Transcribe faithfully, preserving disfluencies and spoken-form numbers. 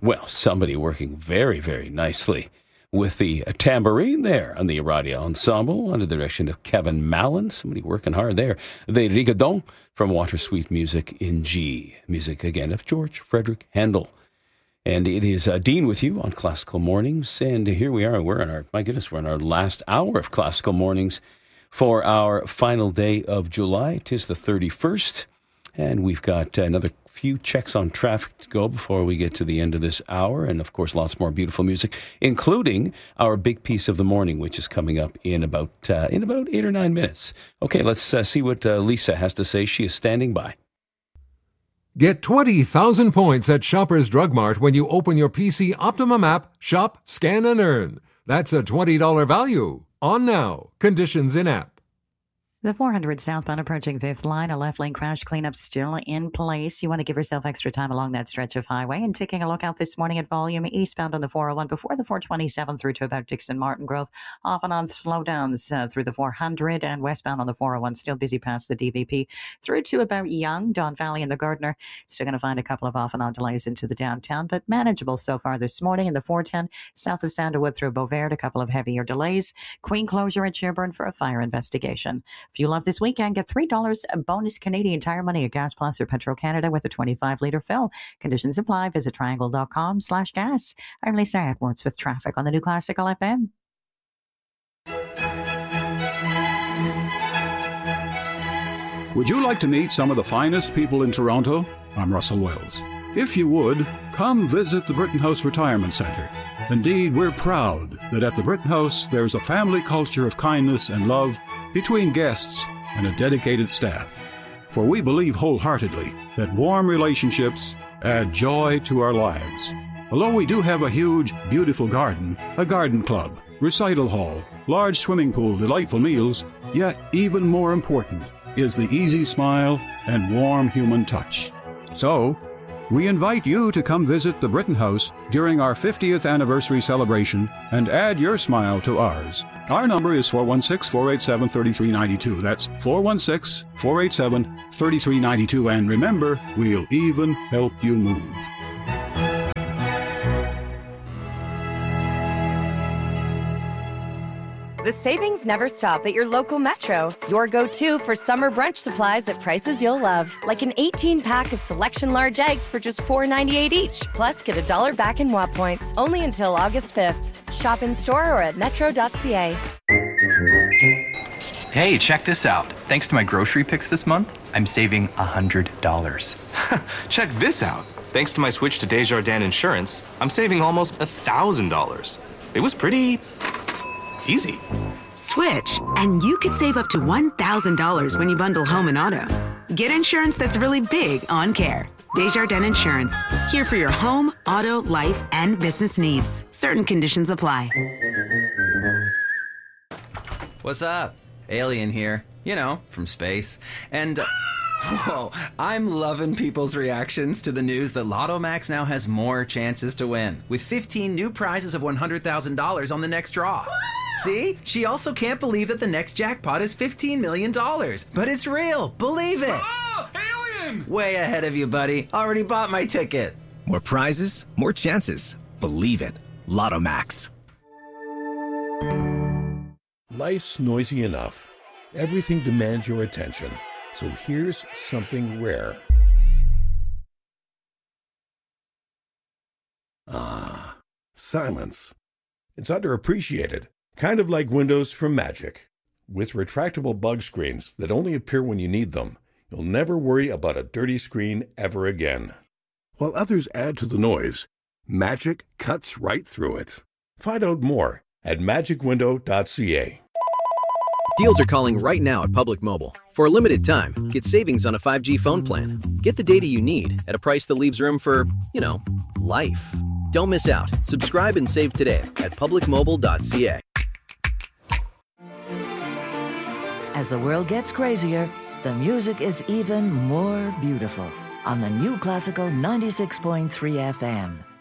Well, somebody working very, very nicely with the tambourine there on the Aradia Ensemble under the direction of Kevin Mallon. Somebody working hard there. The Rigodon from Water Sweet Music in G. Music, again, of George Frederick Handel. And it is uh, Dean with you on Classical Mornings. And here we are. We're in our, my goodness, we're in our last hour of Classical Mornings for our final day of July. 'Tis the thirty-first. And we've got another few checks on traffic to go before we get to the end of this hour. And, of course, lots more beautiful music, including our big piece of the morning, which is coming up in about uh, in about eight or nine minutes. Okay, let's uh, see what uh, Lisa has to say. She is standing by. Get twenty thousand points at Shoppers Drug Mart when you open your P C Optimum app, Shop, Scan, and Earn. That's a twenty dollars value. On now. Conditions in app. The four hundred southbound approaching fifth line, a left lane crash cleanup still in place. You want to give yourself extra time along that stretch of highway. And taking a look out this morning at volume eastbound on the four oh one before the four twenty-seven through to about Dixon Martin Grove. Off and on slowdowns uh, through the four hundred and westbound on the four oh one, still busy past the D V P through to about Young, Don Valley and the Gardner. Still going to find a couple of off and on delays into the downtown, but manageable so far this morning. In the four ten south of Sandalwood through Beauvert, a couple of heavier delays. Queen closure at Sherburne for a fire investigation. Fuel up this weekend, get three dollars bonus Canadian Tire Money at Gas Plus or Petro Canada with a twenty-five litre fill. Conditions apply. Visit triangle.com slash gas. I'm Lisa Edwards with traffic on the New Classical F M. Would you like to meet some of the finest people in Toronto? I'm Russell Wells. If you would, come visit the Britton House Retirement Centre. Indeed, we're proud that at the Britton House there's a family culture of kindness and love between guests and a dedicated staff. For we believe wholeheartedly that warm relationships add joy to our lives. Although we do have a huge, beautiful garden, a garden club, recital hall, large swimming pool, delightful meals, yet even more important is the easy smile and warm human touch. So, we invite you to come visit the Britton House during our fiftieth anniversary celebration and add your smile to ours. Our number is four one six, four eight seven, three three nine two. That's four one six, four eight seven, three three nine two. And remember, we'll even help you move. The savings never stop at your local Metro. Your go-to for summer brunch supplies at prices you'll love. Like an eighteen-pack of Selection large eggs for just four ninety-eight each. Plus, get a dollar back in W A P points. Only until August fifth. Shop in-store or at metro dot c a. Hey, check this out. Thanks to my grocery picks this month, I'm saving one hundred dollars. Check this out. Thanks to my switch to Desjardins Insurance, I'm saving almost one thousand dollars. It was pretty easy. Switch, and you could save up to one thousand dollars when you bundle home and auto. Get insurance that's really big on care. Desjardins Insurance. Here for your home, auto, life, and business needs. Certain conditions apply. What's up? Alien here. You know, from space. And... Uh, whoa, I'm loving people's reactions to the news that Lotto Max now has more chances to win, with fifteen new prizes of one hundred thousand dollars on the next draw. See? She also can't believe that the next jackpot is fifteen million dollars. But it's real. Believe it. Oh, alien! Way ahead of you, buddy. Already bought my ticket. More prizes, more chances. Believe it. Lotto Max. Life's noisy enough. Everything demands your attention. So here's something rare. Ah, silence. It's underappreciated, kind of like Windows from Magic. With retractable bug screens that only appear when you need them, you'll never worry about a dirty screen ever again. While others add to the noise, Magic cuts right through it. Find out more at magic window dot c a. Deals are calling right now at Public Mobile. For a limited time, get savings on a five G phone plan. Get the data you need at a price that leaves room for, you know, life. Don't miss out. Subscribe and save today at public mobile dot c a. As the world gets crazier, the music is even more beautiful on the New Classical ninety-six point three F M.